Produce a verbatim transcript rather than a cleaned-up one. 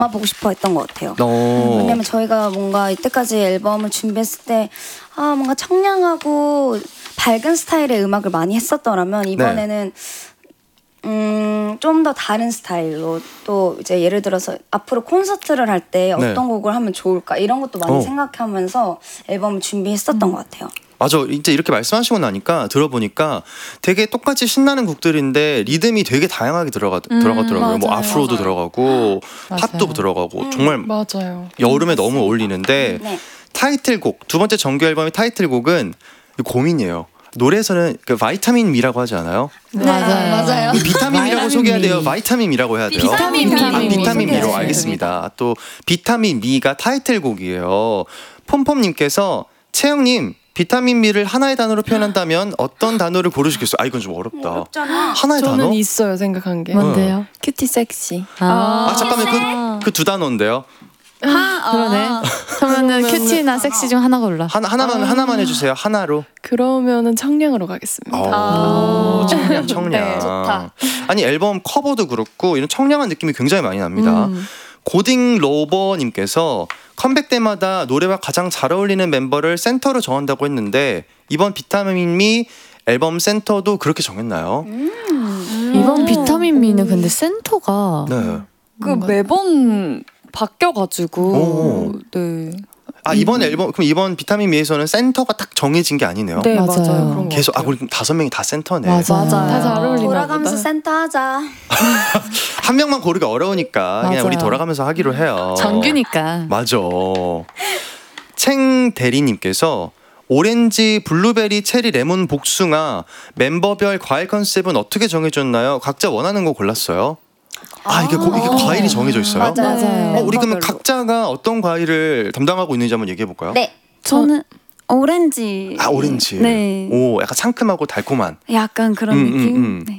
보고 싶어 했던 것 같아요. 어. 왜냐면 저희가 뭔가 이때까지 앨범을 준비했을 때 아, 뭔가 청량하고 밝은 스타일의 음악을 많이 했었더라면 이번에는 네. 음, 좀 더 다른 스타일로 또 이제 예를 들어서 앞으로 콘서트를 할 때 어떤 네. 곡을 하면 좋을까 이런 것도 많이 어. 생각하면서 앨범을 준비했었던 음. 것 같아요. 맞아. 이제 이렇게 말씀하시고 나니까 들어보니까 되게 똑같이 신나는 곡들인데 리듬이 되게 다양하게 들어가 음, 들어가더라고요. 맞아요, 뭐 아프로도 맞아요. 들어가고 맞아요. 팝도 들어가고 음, 정말 맞아요. 여름에 음, 너무 어울리는데 네. 타이틀곡 두 번째 정규 앨범의 타이틀곡은 고민이에요. 노래에서는 그 바이타민 미라고 하지 않아요? 네, 맞아요. 맞아요. 비타민이라고 소개해야 돼요. 바이타민 미라고 해야 돼요. 비타민 미. 아, 비타민 미로 알겠습니다. 또 비타민 미가 타이틀곡이에요. 폼폼님께서 채영님 비타민 미를 하나의 단어로 표현한다면 어떤 단어를 고르시겠어요? 아 이건 좀 어렵다. 어렵잖아. 하나의 저는 단어? 저는 있어요 생각한 게. 뭔데요? 어. 큐티 섹시. 아, 아 잠깐만 그 그 두 단어인데요. 하, 그러네. 그러면은 큐티나 섹시 중 하나 골라. 하나 하나만 아. 하나만 해주세요. 하나로. 그러면은 청량으로 가겠습니다. 아. 청량 청량. 네, 좋다. 아니 앨범 커버도 그렇고 이런 청량한 느낌이 굉장히 많이 납니다. 음. 고딩 로버님께서 컴백 때마다 노래와 가장 잘 어울리는 멤버를 센터로 정한다고 했는데 이번 비타민 미 앨범 센터도 그렇게 정했나요? 음. 이번 비타민 미는 근데 센터가 네. 그 매번 바뀌어가지고 네. 아 이번 앨범 그럼 이번 비타민 미에서는 센터가 딱 정해진 게 아니네요. 네 맞아요. 맞아요. 계속 아 우리 다섯 명이 다 센터네. 맞아요. 다 잘 어울리나 돌아가면서 보다. 센터 하자. 한 명만 고르기 어려우니까 그냥 우리 돌아가면서 하기로 해요. 정규니까. 맞아. 챙 대리님께서 오렌지, 블루베리, 체리, 레몬, 복숭아 멤버별 과일 컨셉은 어떻게 정해졌나요? 각자 원하는 거 골랐어요. 아 이게, 고, 이게 과일이 정해져 있어요? 맞아요. 어, 우리 그러면 각자가 어떤 과일을 담당하고 있는지 한번 얘기해 볼까요? 네. 저는 오렌지. 아 오렌지. 네. 오 약간 상큼하고 달콤한. 약간 그런 음, 느낌. 음, 음. 네.